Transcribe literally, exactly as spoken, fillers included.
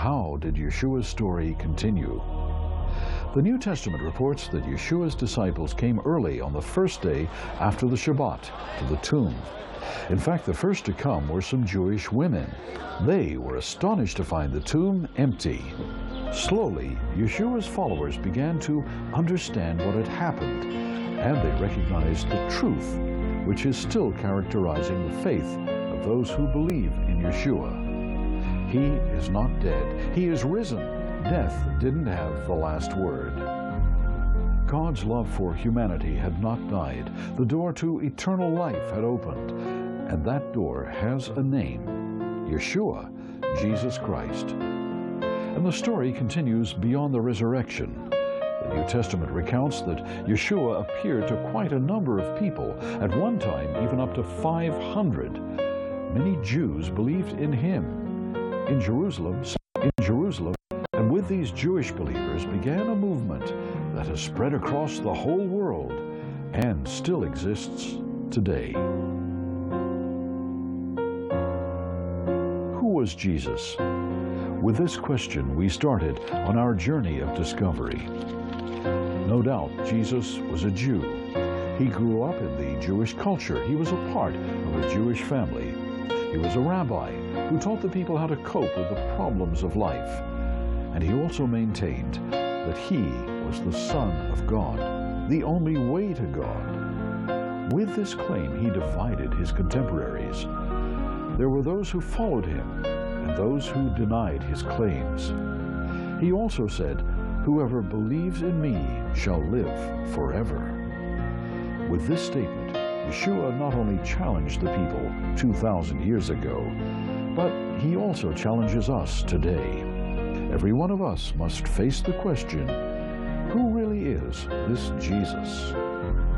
how did Yeshua's story continue? The New Testament reports that Yeshua's disciples came early on the first day after the Shabbat to the tomb. In fact, the first to come were some Jewish women. They were astonished to find the tomb empty. Slowly, Yeshua's followers began to understand what had happened, and they recognized the truth, which is still characterizing the faith of those who believe in Yeshua. He is not dead. He is risen. Death didn't have the last word. God's love for humanity had not died. The door to eternal life had opened, and that door has a name: Yeshua, Jesus Christ. And the story continues beyond the resurrection. The New Testament recounts that Yeshua appeared to quite a number of people, at one time even up to five hundred. Many Jews believed in him. In Jerusalem, in Jerusalem, and with these Jewish believers began a movement that has spread across the whole world and still exists today. Who was Jesus? With this question, we started on our journey of discovery. No doubt, Jesus was a Jew. He grew up in the Jewish culture. He was a part of a Jewish family. He was a rabbi who taught the people how to cope with the problems of life. And he also maintained that he was the Son of God, the only way to God. With this claim, he divided his contemporaries. There were those who followed him and those who denied his claims. He also said, "Whoever believes in me shall live forever." With this statement, Yeshua not only challenged the people two thousand years ago, but he also challenges us today. Every one of us must face the question, who really is this Jesus?